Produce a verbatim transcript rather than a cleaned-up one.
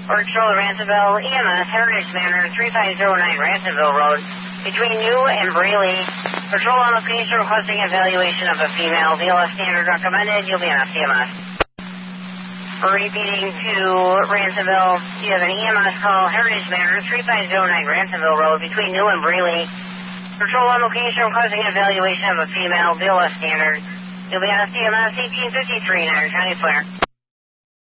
Patrol Ransomville, E M S, Heritage Manor, three five zero nine Ransomville Road, between New and Braley. Patrol on location requesting evaluation of a female. B L S standard recommended. You'll be on C M S. Repeating to Ransomville, you have an E M S call, Heritage Manor, three five zero nine Ransomville Road, between New and Braley. Patrol on location requesting evaluation of a female. B L S standard. You'll be on C M S eighteen fifty-three, Niner County Flare.